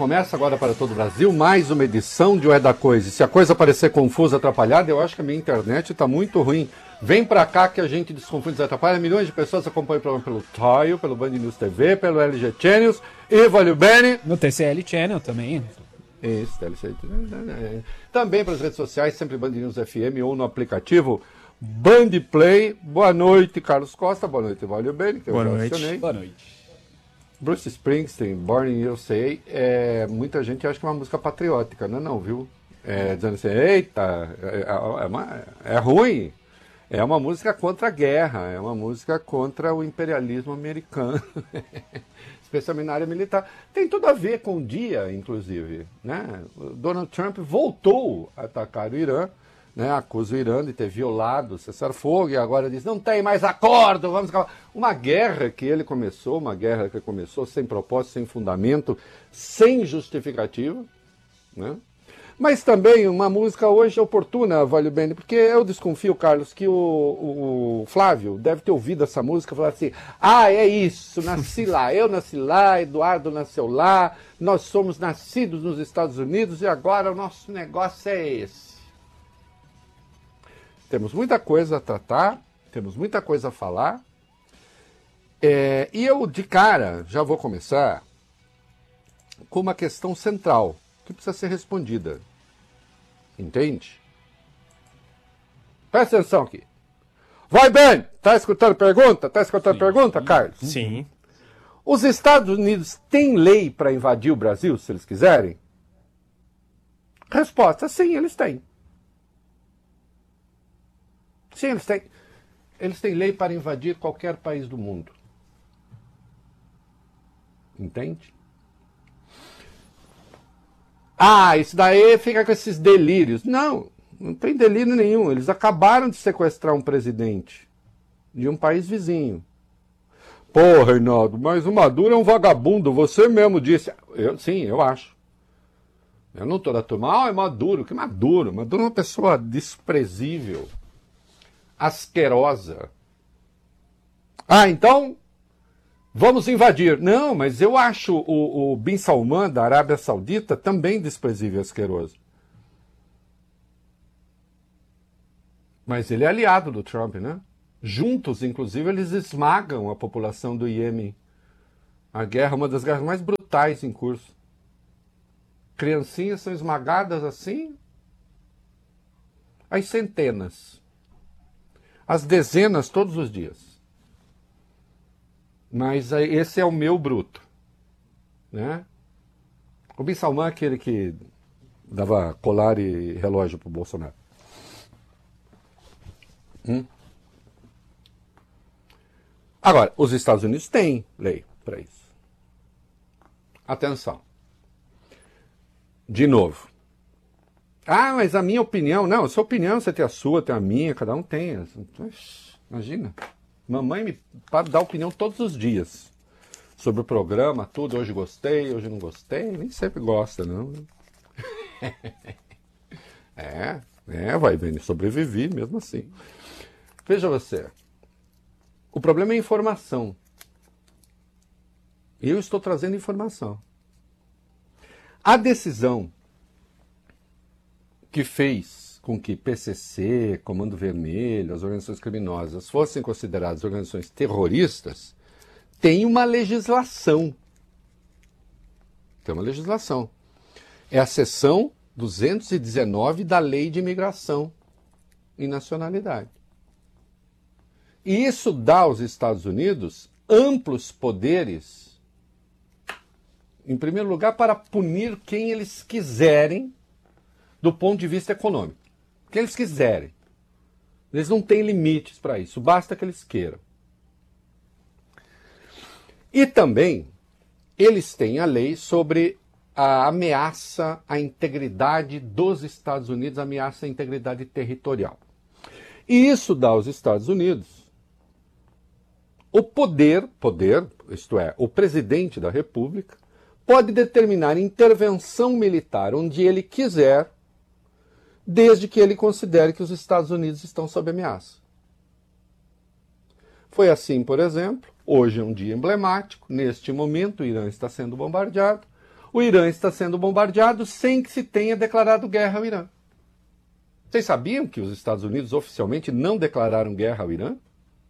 Começa agora para todo o Brasil mais uma edição de O É da Coisa. E se a coisa parecer confusa, atrapalhada, eu acho que a minha internet está muito ruim. Vem para cá que a gente desconfunde e desatrapalha. Milhões de pessoas acompanham o programa pelo Tile, pelo Band News TV, pelo LG Channels e Valeu Bene. No TCL Channel também. Isso, TCL Channel. Também para as redes sociais, sempre Band News FM ou no aplicativo Band Play. Boa noite, Carlos Costa. Boa noite, Valeu Bene, que Boa eu já noite. acionei. Boa noite. Bruce Springsteen, Born in USA, muita gente acha que é uma música patriótica, não, viu? Dizendo assim, eita, é ruim. É uma música contra a guerra, é uma música contra o imperialismo americano, especialmente na área militar. Tem tudo a ver com o dia, inclusive, né? O Donald Trump voltou a atacar o Irã, né, acusa o Irã de ter violado o cessar-fogo e agora diz, não tem mais acordo, vamos acabar. Uma guerra que ele começou, sem propósito, sem fundamento, sem justificativa, né? Mas também uma música hoje oportuna, Valeu Bene, porque eu desconfio, Carlos, que o Flávio deve ter ouvido essa música e falar assim, é isso, nasci lá, eu nasci lá, Eduardo nasceu lá, nós somos nascidos nos Estados Unidos e agora o nosso negócio é esse. Temos muita coisa a tratar, temos muita coisa a falar. E eu, de cara, já vou começar com uma questão central, que precisa ser respondida. Entende? Presta atenção aqui. Vai bem! Tá escutando pergunta? Tá escutando pergunta, Carlos? Sim. Os Estados Unidos têm lei para invadir o Brasil, se eles quiserem? Resposta, sim, eles têm. Sim, eles têm lei para invadir qualquer país do mundo. Entende? Isso daí fica com esses delírios. Não tem delírio nenhum. Eles acabaram de sequestrar um presidente de um país vizinho. Pô, Reinaldo, mas o Maduro é um vagabundo. Você mesmo disse. Sim, eu acho. Eu não estou da turma. É Maduro. Que Maduro? Maduro é uma pessoa desprezível. Asquerosa. Então, vamos invadir. Não, mas eu acho o Bin Salman, da Arábia Saudita, também desprezível e asqueroso. Mas ele é aliado do Trump, né? Juntos, inclusive, eles esmagam a população do Iêmen. A guerra, uma das guerras mais brutais em curso. Criancinhas são esmagadas assim, às centenas. As dezenas todos os dias. Mas esse é o meu bruto. Né? O Bin Salman é aquele que dava colar e relógio para o Bolsonaro. Agora, os Estados Unidos têm lei para isso. Atenção. De novo. Mas a minha opinião... Não, a sua opinião, você tem a sua, tem a minha, cada um tem. Imagina. Mamãe me dá opinião todos os dias. Sobre o programa, tudo. Hoje gostei, hoje não gostei. Nem sempre gosta, não. Vai vendo. Sobrevivi mesmo assim. Veja você. O problema é a informação. E eu estou trazendo informação. A decisão que fez com que PCC, Comando Vermelho, as organizações criminosas fossem consideradas organizações terroristas, tem uma legislação. Tem uma legislação. É a seção 219 da Lei de Imigração e Nacionalidade. E isso dá aos Estados Unidos amplos poderes, em primeiro lugar, para punir quem eles quiserem, do ponto de vista econômico. O que eles quiserem. Eles não têm limites para isso, basta que eles queiram. E também, eles têm a lei sobre a ameaça à integridade dos Estados Unidos, a ameaça à integridade territorial. E isso dá aos Estados Unidos o poder, isto é, o presidente da República, pode determinar intervenção militar onde ele quiser, desde que ele considere que os Estados Unidos estão sob ameaça. Foi assim, por exemplo, hoje é um dia emblemático, neste momento o Irã está sendo bombardeado, O Irã está sendo bombardeado sem que se tenha declarado guerra ao Irã. Vocês sabiam que os Estados Unidos oficialmente não declararam guerra ao Irã?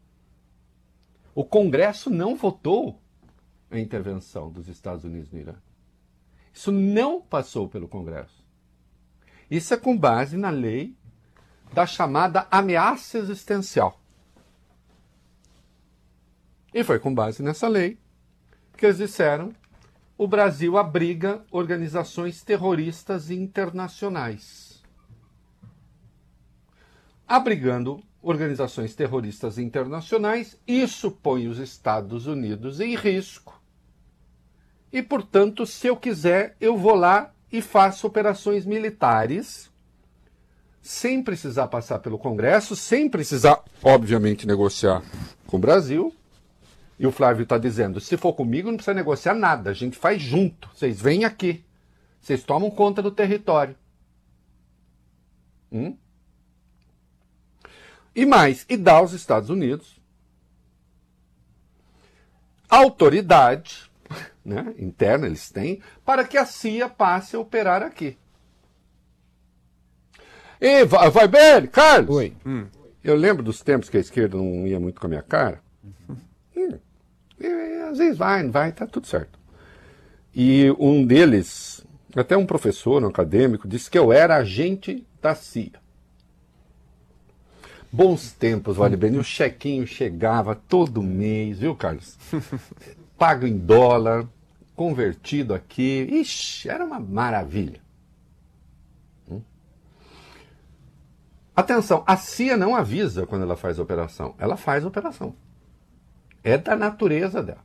O Congresso não votou a intervenção dos Estados Unidos no Irã. Isso não passou pelo Congresso. Isso é com base na lei da chamada ameaça existencial. E foi com base nessa lei que eles disseram: o Brasil abriga organizações terroristas internacionais. Abrigando organizações terroristas internacionais, isso põe os Estados Unidos em risco. E, portanto, se eu quiser, eu vou lá e faço operações militares, sem precisar passar pelo Congresso, sem precisar, obviamente, negociar com o Brasil. E o Flávio está dizendo: se for comigo, não precisa negociar nada, a gente faz junto. Vocês vêm aqui, vocês tomam conta do território. E mais, e dá aos Estados Unidos autoridade, né, interna eles têm, para que a CIA passe a operar aqui. E vai bem, Carlos? Oi. Eu lembro dos tempos que a esquerda não ia muito com a minha cara. E, às vezes vai, não vai, tá tudo certo. E um deles, até um professor, um acadêmico, disse que eu era agente da CIA. Bons tempos, vale bem. E o chequinho chegava todo mês, viu, Carlos? Pago em dólar, convertido aqui. Ixi, era uma maravilha. Atenção, a CIA não avisa quando ela faz a operação. Ela faz a operação. É da natureza dela.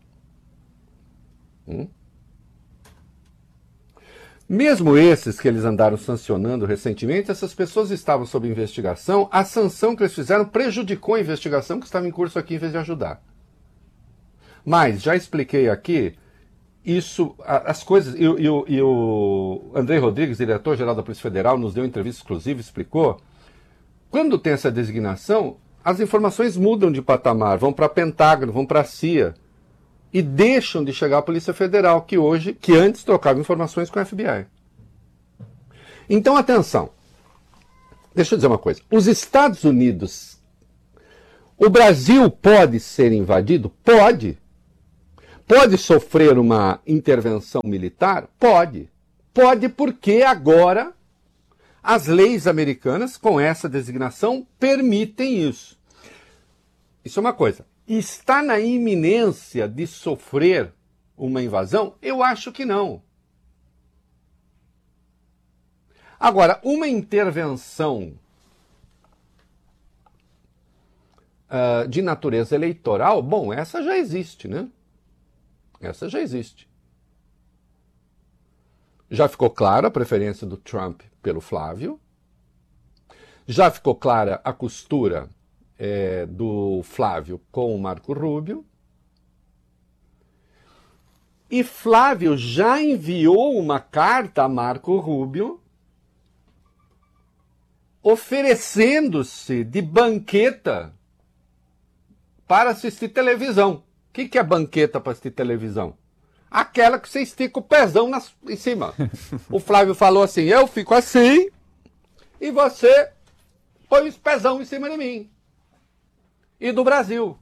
Mesmo esses que eles andaram sancionando recentemente, essas pessoas estavam sob investigação. A sanção que eles fizeram prejudicou a investigação que estava em curso aqui em vez de ajudar. Mas, já expliquei aqui, isso, as coisas... E o Andrei Rodrigues, diretor-geral da Polícia Federal, nos deu uma entrevista exclusiva e explicou. Quando tem essa designação, as informações mudam de patamar, vão para Pentágono, vão para a CIA e deixam de chegar à Polícia Federal, que antes trocava informações com a FBI. Então, atenção. Deixa eu dizer uma coisa. Os Estados Unidos, o Brasil pode ser invadido? Pode. Pode sofrer uma intervenção militar? Pode. Pode porque agora as leis americanas, com essa designação, permitem isso. Isso é uma coisa. Está na iminência de sofrer uma invasão? Eu acho que não. Agora, uma intervenção de natureza eleitoral, bom, essa já existe, né? Essa já existe. Já ficou clara a preferência do Trump pelo Flávio. Já ficou clara a costura do Flávio com o Marco Rubio. E Flávio já enviou uma carta a Marco Rubio oferecendo-se de banqueta para assistir televisão. O que é banqueta para assistir televisão? Aquela que você estica o pezão em cima. O Flávio falou assim: eu fico assim e você põe os pezão em cima de mim. E do Brasil.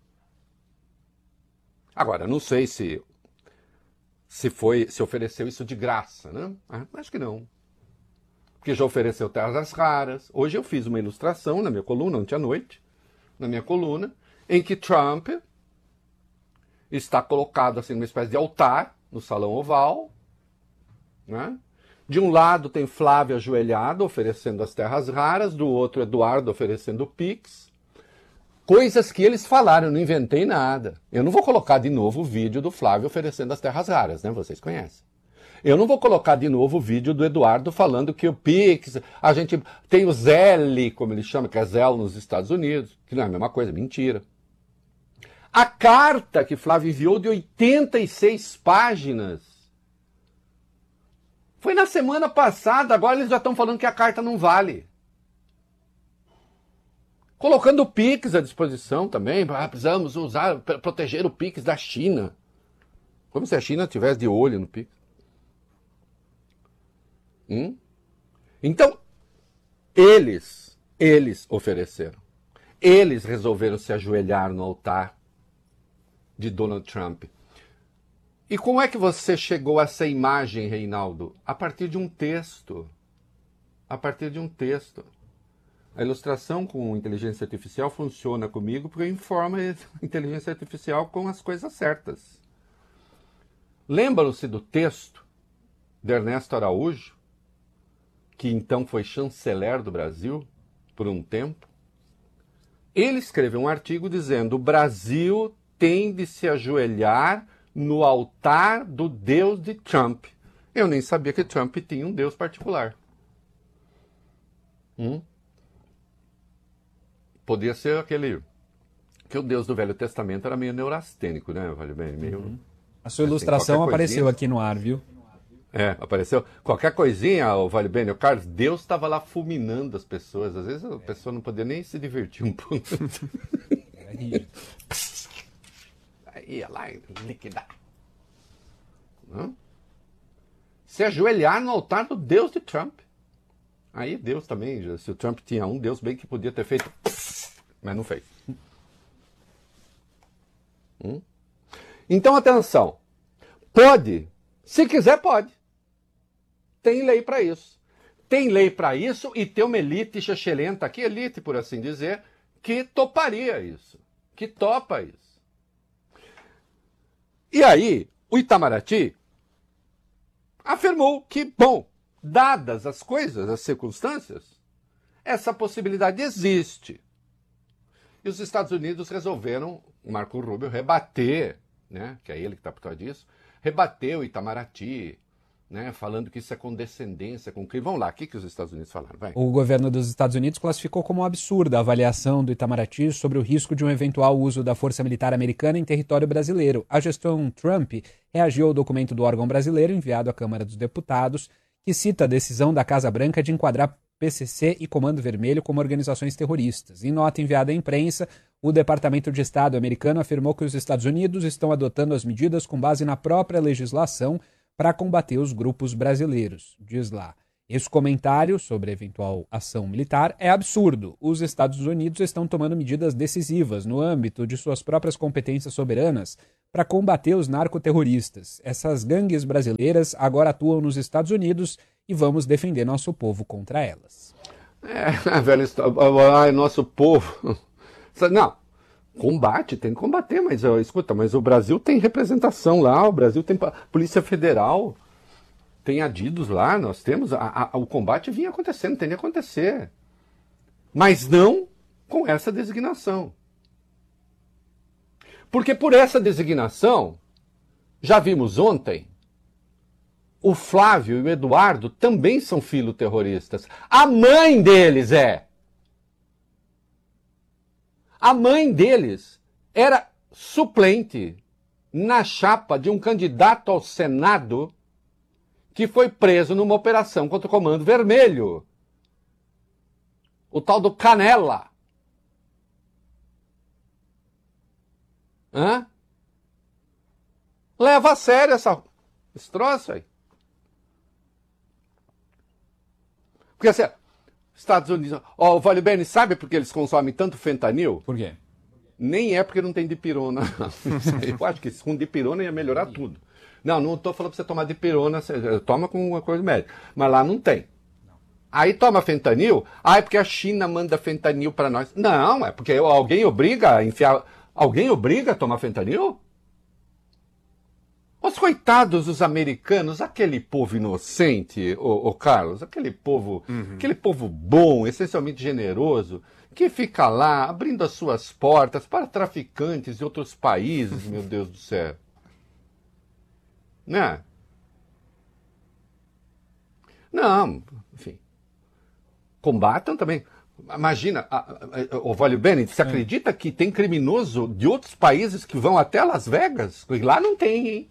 Agora, não sei se ofereceu isso de graça, né? Acho que não. Porque já ofereceu terras raras. Hoje eu fiz uma ilustração na minha coluna, ontem à noite, na minha coluna, em que Trump está colocado assim numa espécie de altar no Salão Oval, né? De um lado tem Flávio ajoelhado oferecendo as terras raras, do outro Eduardo oferecendo o Pix. Coisas que eles falaram, eu não inventei nada. Eu não vou colocar de novo o vídeo do Flávio oferecendo as terras raras, né? Vocês conhecem. Eu não vou colocar de novo o vídeo do Eduardo falando que o Pix, a gente tem o Zelle, como ele chama, que é Zelle nos Estados Unidos, que não é a mesma coisa, mentira. A carta que Flávio enviou de 86 páginas foi na semana passada, agora eles já estão falando que a carta não vale. Colocando o Pix à disposição também, precisamos proteger o Pix da China. Como se a China tivesse de olho no Pix. Então, eles ofereceram. Eles resolveram se ajoelhar no altar de Donald Trump. E como é que você chegou a essa imagem, Reinaldo? A partir de um texto. A partir de um texto. A ilustração com inteligência artificial funciona comigo porque informa a inteligência artificial com as coisas certas. Lembram-se do texto de Ernesto Araújo, que então foi chanceler do Brasil por um tempo? Ele escreveu um artigo dizendo: o Brasil tem de se ajoelhar no altar do Deus de Trump. Eu nem sabia que Trump tinha um Deus particular. Podia ser aquele... que o Deus do Velho Testamento era meio neurastênico, né? Vale bem, meio... A sua ilustração apareceu aqui no ar, viu? Apareceu. Qualquer coisinha, o Vale bem, o Carlos, Deus estava lá fulminando as pessoas. Às vezes a pessoa não podia nem se divertir um pouco. Era rígido. Ia lá e liquidar. Se ajoelhar no altar do Deus de Trump. Aí Deus também, se o Trump tinha um, Deus bem que podia ter feito, mas não fez. Então, atenção. Pode, se quiser pode. Tem lei para isso. Tem lei para isso e tem uma elite xexelenta aqui, elite por assim dizer, que toparia isso, que topa isso. E aí, o Itamaraty afirmou que, bom, dadas as coisas, as circunstâncias, essa possibilidade existe. E os Estados Unidos resolveram, o Marco Rubio, rebater, né, que é ele que está por trás disso, rebater o Itamaraty, né, falando que isso é condescendência com o crime. Vamos lá, o que os Estados Unidos falaram? Vai. O governo dos Estados Unidos classificou como absurda a avaliação do Itamaraty sobre o risco de um eventual uso da força militar americana em território brasileiro. A gestão Trump reagiu ao documento do órgão brasileiro enviado à Câmara dos Deputados, que cita a decisão da Casa Branca de enquadrar PCC e Comando Vermelho como organizações terroristas. Em nota enviada à imprensa, o Departamento de Estado americano afirmou que os Estados Unidos estão adotando as medidas com base na própria legislação para combater os grupos brasileiros. Diz lá, esse comentário sobre eventual ação militar é absurdo. Os Estados Unidos estão tomando medidas decisivas no âmbito de suas próprias competências soberanas para combater os narcoterroristas. Essas gangues brasileiras agora atuam nos Estados Unidos e vamos defender nosso povo contra elas. A velha história. Ai, nosso povo. Não. Combate, tem que combater, mas escuta, mas o Brasil tem representação lá, o Brasil tem Polícia Federal, tem adidos lá, nós temos, o combate vinha acontecendo, tem de acontecer. Mas não com essa designação. Porque por essa designação, já vimos ontem, o Flávio e o Eduardo também são filoterroristas. A mãe deles é. A mãe deles era suplente na chapa de um candidato ao Senado que foi preso numa operação contra o Comando Vermelho. O tal do Canela. Leva a sério esse troço aí. Porque assim, Estados Unidos... o Vale Bene, sabe por que eles consomem tanto fentanil? Por quê? Nem é porque não tem dipirona. Eu acho que com dipirona ia melhorar tudo. Não estou falando para você tomar dipirona, você toma com uma coisa médica. Mas lá não tem. Aí toma fentanil, é porque a China manda fentanil para nós. Não, é porque alguém obriga a enfiar... Alguém obriga a tomar fentanil? Os coitados dos americanos, aquele povo inocente, o Carlos, aquele povo bom, essencialmente generoso, que fica lá abrindo as suas portas para traficantes de outros países, meu Deus do céu. Né? Não, enfim. Combatam também. Imagina, o Vale Bene, você acredita que tem criminoso de outros países que vão até Las Vegas? E lá não tem, hein?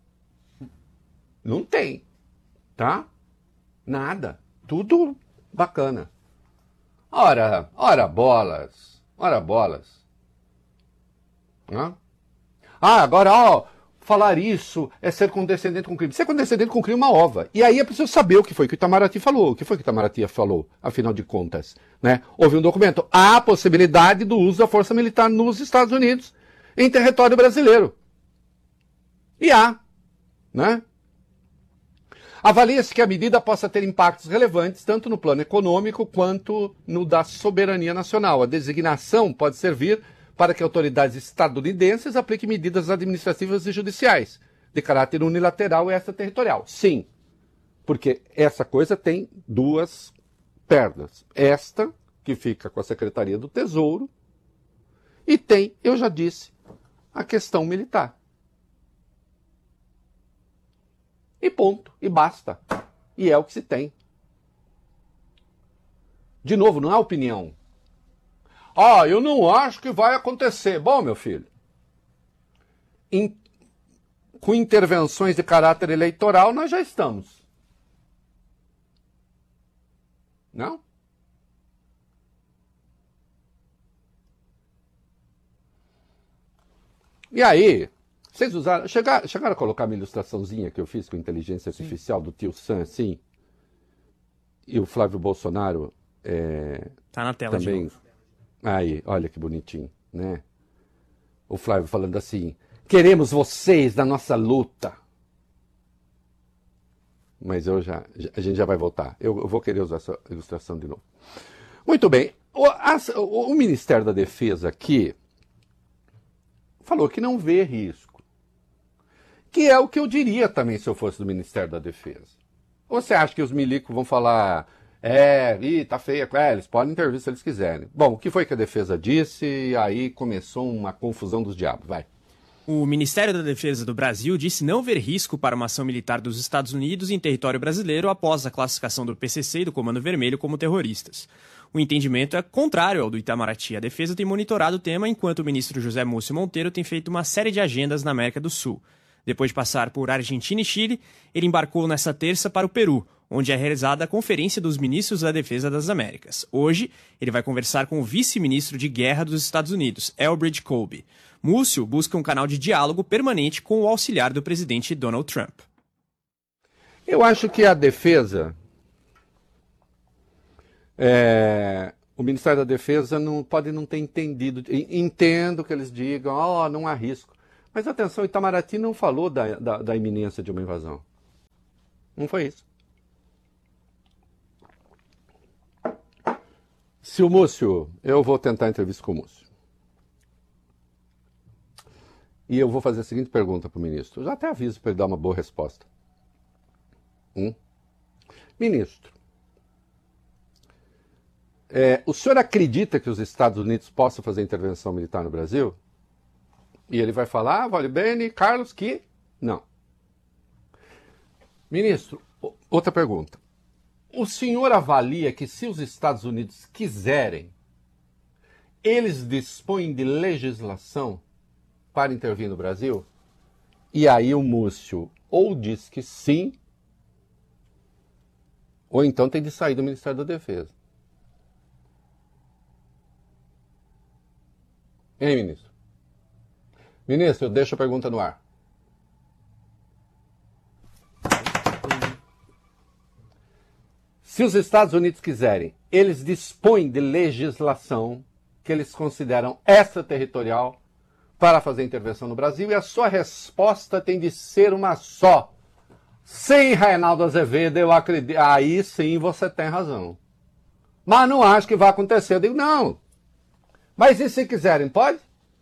Não tem, tá? Nada. Tudo bacana. Ora bolas. Agora, falar isso é ser condescendente com o crime. Ser condescendente com o crime é uma ova. E aí é preciso saber o que foi que o Itamaraty falou. O que foi que o Itamaraty falou, afinal de contas? Né? Houve um documento. Há a possibilidade do uso da força militar nos Estados Unidos em território brasileiro. E há. Né? Avalia-se que a medida possa ter impactos relevantes tanto no plano econômico quanto no da soberania nacional. A designação pode servir para que autoridades estadunidenses apliquem medidas administrativas e judiciais de caráter unilateral e extraterritorial. Sim, porque essa coisa tem duas pernas. Esta, que fica com a Secretaria do Tesouro, e tem, eu já disse, a questão militar. E ponto, e basta. E é o que se tem. De novo, não é opinião. Eu não acho que vai acontecer. Bom, meu filho, com intervenções de caráter eleitoral, nós já estamos. Não? E aí, vocês chegaram a colocar uma ilustraçãozinha que eu fiz com inteligência artificial do tio Sam, assim? E o Flávio Bolsonaro tá na tela também. de novo. Aí, olha que bonitinho, né? O Flávio falando assim, queremos vocês na nossa luta. Mas a gente já vai voltar. Eu vou querer usar essa ilustração de novo. Muito bem. O Ministério da Defesa aqui falou que não vê risco. Que é o que eu diria também se eu fosse do Ministério da Defesa. Ou você acha que os milicos vão falar... tá feia. Eles podem intervir se eles quiserem. Bom, o que foi que a defesa disse? E aí começou uma confusão dos diabos. Vai. O Ministério da Defesa do Brasil disse não ver risco para uma ação militar dos Estados Unidos em território brasileiro após a classificação do PCC e do Comando Vermelho como terroristas. O entendimento é contrário ao do Itamaraty. A defesa tem monitorado o tema enquanto o ministro José Múcio Monteiro tem feito uma série de agendas na América do Sul. Depois de passar por Argentina e Chile, ele embarcou nesta terça para o Peru, onde é realizada a Conferência dos Ministros da Defesa das Américas. Hoje, ele vai conversar com o vice-ministro de Guerra dos Estados Unidos, Elbridge Colby. Múcio busca um canal de diálogo permanente com o auxiliar do presidente Donald Trump. Eu acho que a defesa... o Ministério da Defesa pode não ter entendido. Entendo que eles digam, não há risco. Mas atenção, Itamaraty não falou da iminência de uma invasão. Não foi isso. Se o Múcio... Eu vou tentar a entrevista com o Múcio. E eu vou fazer a seguinte pergunta para o ministro. Eu já até aviso para ele dar uma boa resposta. Ministro, o senhor acredita que os Estados Unidos possam fazer intervenção militar no Brasil? E ele vai falar, vale bem, Carlos, que não. Ministro, outra pergunta. O senhor avalia que se os Estados Unidos quiserem, eles dispõem de legislação para intervir no Brasil? E aí o Múcio ou diz que sim, ou então tem de sair do Ministério da Defesa. Hein, ministro? Ministro, eu deixo a pergunta no ar. Se os Estados Unidos quiserem, eles dispõem de legislação que eles consideram extraterritorial para fazer intervenção no Brasil, e a sua resposta tem de ser uma só. Sim, Reinaldo Azevedo, eu acredito. Aí sim você tem razão. Mas não acho que vai acontecer. Eu digo, não. Mas e se quiserem, pode?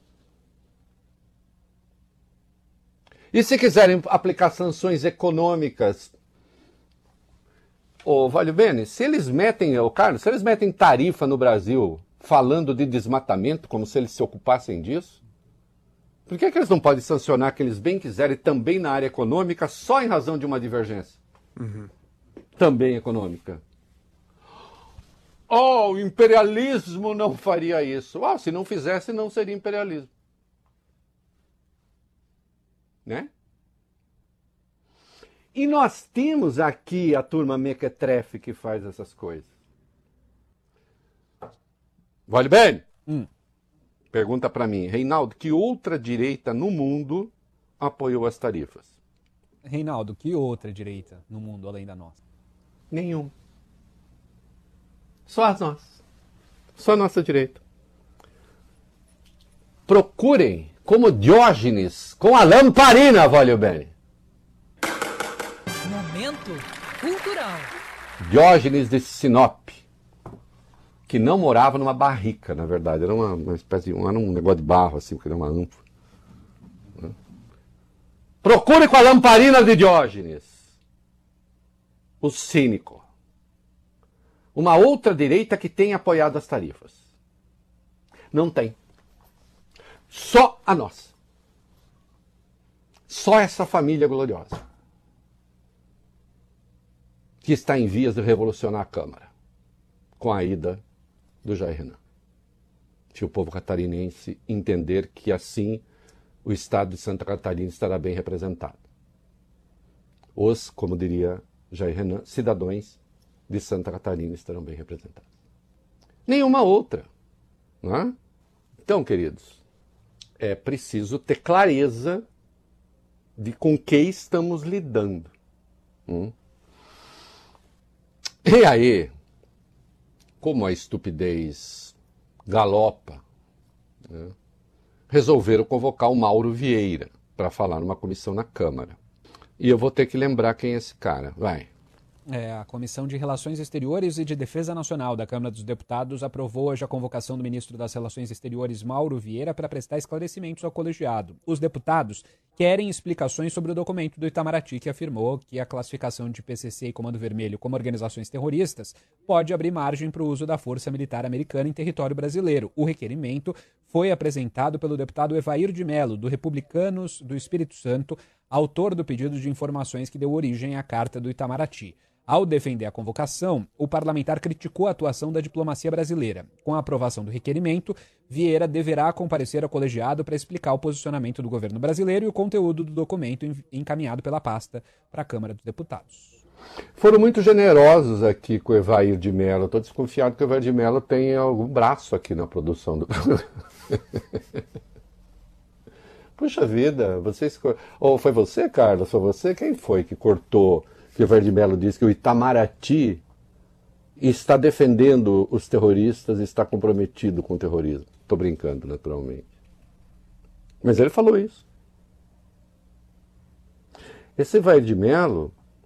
E se quiserem aplicar sanções econômicas? Vale bene, se eles metem, Carlos, se eles metem tarifa no Brasil falando de desmatamento, como se eles se ocupassem disso, por que eles não podem sancionar que eles bem quiserem também na área econômica só em razão de uma divergência? Também econômica. O imperialismo não faria isso. Se não fizesse, não seria imperialismo. Né? E nós temos aqui a turma mequetrefe que faz essas coisas. Vale bem? Pergunta para mim, Reinaldo, que outra direita no mundo apoiou as tarifas? Reinaldo, que outra direita no mundo além da nossa? Nenhum. Só as nossas. Só a nossa direita. Procurem como Diógenes com a lamparina, voglio bene. Momento cultural. Diógenes de Sinop, que não morava numa barrica, na verdade. Era uma espécie de... Era um negócio de barro, assim, porque era uma ânfora. Procure com a lamparina de Diógenes. O cínico. Uma outra direita que tem apoiado as tarifas. Não tem. Só a nossa. Só essa família gloriosa. Que está em vias de revolucionar a Câmara. Com a ida do Jair Renan. Se o povo catarinense entender que assim o estado de Santa Catarina estará bem representado. Os, como diria Jair Renan, cidadãos de Santa Catarina estarão bem representados. Nenhuma outra. Não é? Então, queridos, é preciso ter clareza de com que estamos lidando. E aí, como a estupidez galopa, né, resolveram convocar o Mauro Vieira para falar numa comissão na Câmara. E eu vou ter que lembrar quem é esse cara. Vai. A Comissão de Relações Exteriores e de Defesa Nacional da Câmara dos Deputados aprovou hoje a convocação do ministro das Relações Exteriores, Mauro Vieira, para prestar esclarecimentos ao colegiado. Os deputados querem explicações sobre o documento do Itamaraty, que afirmou que a classificação de PCC e Comando Vermelho como organizações terroristas pode abrir margem para o uso da Força Militar Americana em território brasileiro. O requerimento foi apresentado pelo deputado Evair de Mello, do Republicanos do Espírito Santo, autor do pedido de informações que deu origem à Carta do Itamaraty. Ao defender a convocação, o parlamentar criticou a atuação da diplomacia brasileira. Com a aprovação do requerimento, Vieira deverá comparecer ao colegiado para explicar o posicionamento do governo brasileiro e o conteúdo do documento encaminhado pela pasta para a Câmara dos Deputados. Foram muito generosos aqui com o Evair de Mello. Estou desconfiado que o Evair de Mello tem algum braço aqui na produção do programa. Puxa vida, vocês... Ou foi você, Carlos? Foi você? Quem foi que cortou... que o Evair de Mello disse que o Itamaraty está defendendo os terroristas e está comprometido com o terrorismo. Estou brincando, naturalmente. Mas ele falou isso. Esse Evair de Mello